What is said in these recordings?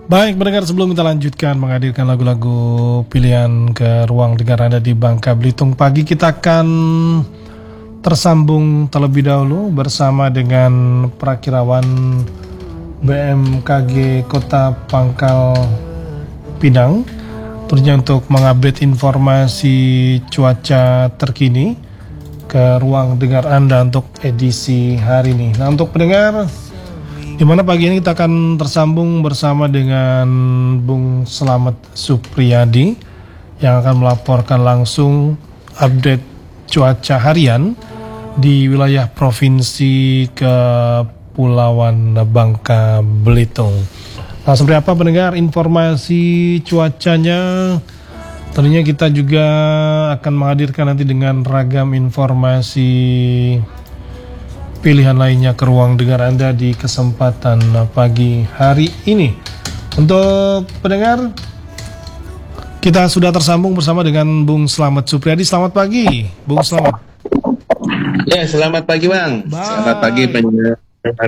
Baik, pendengar, sebelum kita lanjutkan menghadirkan lagu-lagu pilihan ke ruang dengar Anda di Bangka Belitung pagi, kita akan tersambung terlebih dahulu bersama dengan Prakirawan BMKG Kota Pangkal Pinang, tentunya untuk mengupdate informasi cuaca terkini ke ruang dengar Anda untuk edisi hari ini. Nah, untuk pendengar, di mana pagi ini kita akan tersambung bersama dengan Bung Slamet Supriyadi yang akan melaporkan langsung update cuaca harian di wilayah Provinsi Kepulauan Bangka Belitung. Nah, seperti apa pendengar informasi cuacanya? Tentunya kita juga akan menghadirkan nanti dengan ragam informasi pilihan lainnya ke ruang dengar Anda di kesempatan pagi hari ini. Untuk pendengar, kita sudah tersambung bersama dengan Bung Slamet Supriyadi. Selamat pagi, Bung Slamet. Ya, selamat pagi Bang. Selamat pagi pendengar.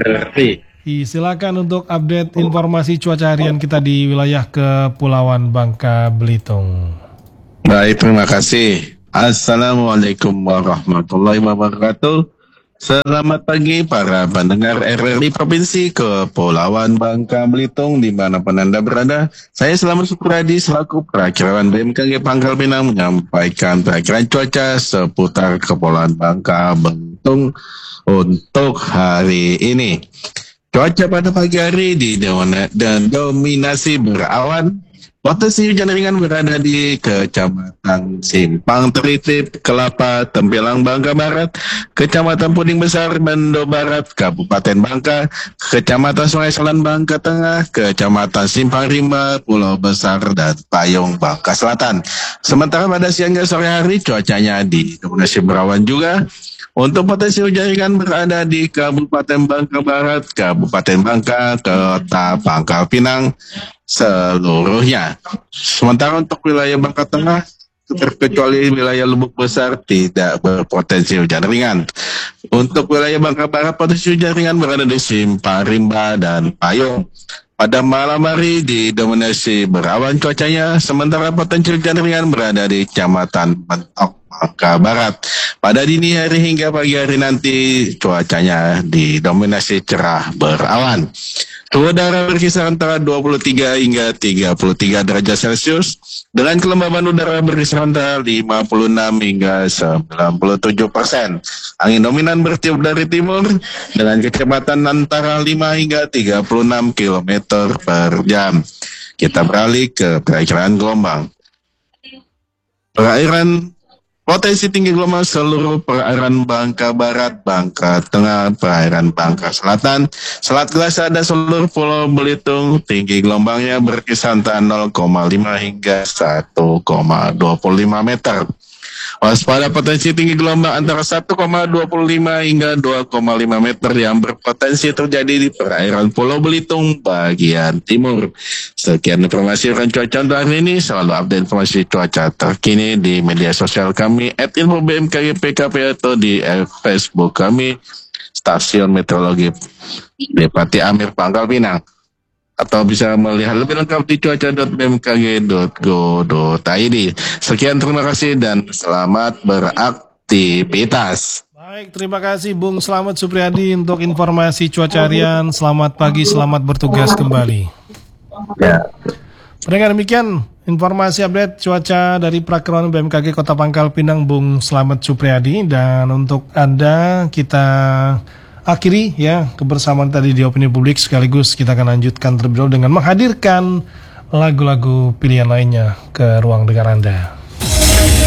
Silakan untuk update informasi cuaca harian kita di wilayah Kepulauan Bangka Belitung. Baik, terima kasih. Assalamualaikum warahmatullahi wabarakatuh. Selamat pagi para pendengar RRI Provinsi Kepulauan Bangka Belitung dimanapun Anda berada. Saya Slamet Supriyadi selaku Prakirawan BMKG Pangkal Pinang menyampaikan perakiraan cuaca seputar Kepulauan Bangka Belitung untuk hari ini. Cuaca pada pagi hari didominasi berawan. Potensi hujan ringan berada di Kecamatan Simpang Tritip, Kelapa, Tempilang, Bangka Barat, Kecamatan Puding Besar, Mendo Barat, Kabupaten Bangka, Kecamatan Sungai Selan, Bangka Tengah, Kecamatan Simpang Rimba, Pulau Besar, dan Payung, Bangka Selatan. Sementara pada siang hingga sore hari cuacanya didominasi berawan juga. Untuk potensi hujan ringan berada di Kabupaten Bangka Barat, Kabupaten Bangka, Kota Pangkal Pinang, seluruhnya. Sementara untuk wilayah Bangka Tengah, terkecuali wilayah Lubuk Besar, tidak berpotensi hujan ringan. Untuk wilayah Bangka Barat, potensi hujan ringan berada di Simpang Rimba dan Payung. Pada malam hari didominasi berawan cuacanya, sementara potensi hujan ringan berada di Kecamatan Mentok, Bangka Barat. Pada dini hari hingga pagi hari nanti cuacanya didominasi cerah berawan. Suhu udara berkisar antara 23 hingga 33 derajat Celcius dengan kelembaban udara berkisar antara 56 hingga 97%. Angin dominan bertiup dari timur dengan kecepatan antara 5 hingga 36 km per jam. Kita beralih ke perakiraan gelombang. Potensi tinggi gelombang seluruh perairan Bangka Barat, Bangka Tengah, perairan Bangka Selatan, Selat Gelasa dan seluruh Pulau Belitung, tinggi gelombangnya berkisar antara 0,5 hingga 1,25 meter. Waspada potensi tinggi gelombang antara 1,25 hingga 2,5 meter yang berpotensi terjadi di perairan Pulau Belitung bagian timur. Sekian informasi cuaca untuk hari ini. Selalu update informasi cuaca terkini di media sosial kami @info_bmkg_pkp atau di Facebook kami Stasiun Meteorologi Depati Amir Pangkal Pinang. Atau bisa melihat lebih lengkap di cuaca.bmkg.go.id. Sekian, terima kasih dan selamat beraktivitas. Baik, terima kasih Bung Slamet Supriyadi untuk informasi cuaca harian. Selamat pagi, selamat bertugas kembali. Ya. Pendengar, demikian informasi update cuaca dari Prakirawan BMKG Kota Pangkal Pinang, Bung Slamet Supriyadi. Dan untuk Anda, kita akhiri ya kebersamaan tadi di Opini Publik, sekaligus kita akan lanjutkan terlebih dahulu dengan menghadirkan lagu-lagu pilihan lainnya ke ruang dengar Anda.